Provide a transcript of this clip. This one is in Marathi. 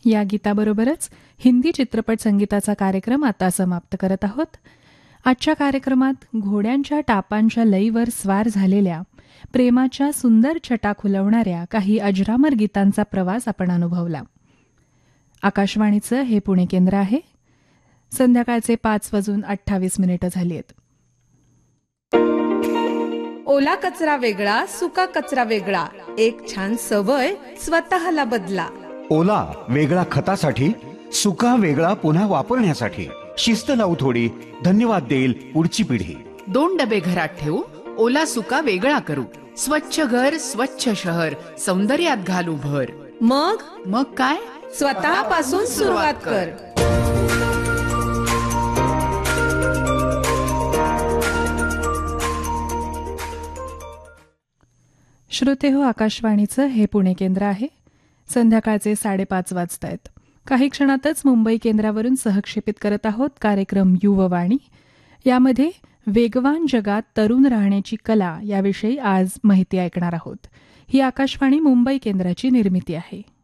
या गीताबरोबरच हिंदी चित्रपट संगीताचा कार्यक्रम आता समाप्त करत आहोत. आजच्या कार्यक्रमात घोड्यांच्या टापांच्या लईवर स्वार झालेल्या प्रेमाच्या सुंदर छटा खुलवणाऱ्या काही अजरामर गीतांचा प्रवास आपण अनुभवला. आकाशवाणीचं हे पुणे केंद्र आहे. संध्याकाळचे 5:28 झाली आहेत. ओला कचरा वेगळा, सुका कचरा वेगळा. एक छान सवय स्वतःला बदला. ओला वेगळा खतासाठी, सुका वेगळा पुन्हा वापरण्यासाठी. शिस्त लावू थोडी, धन्यवाद देईल पुढची पिढी. 2 डबे घरात ठेवू, ओला सुका वेगळा करू. स्वच्छ घर, स्वच्छ शहर, सौंदर्यात घालू भर. मग काय, स्वतःपासून सुरुवात कर. श्रोतेहो, आकाशवाणीचं हे पुणे केंद्र आहे. संध्याकाळचे 5:30 वाजतायत. काही क्षणातच मुंबई केंद्रावरून सहक्षेपित करत आहोत कार्यक्रम युववाणी. यामध्ये वेगवान जगात तरुण राहण्याची कला याविषयी आज माहिती ऐकणार आहोत. ही आकाशवाणी मुंबई केंद्राची निर्मिती आहे.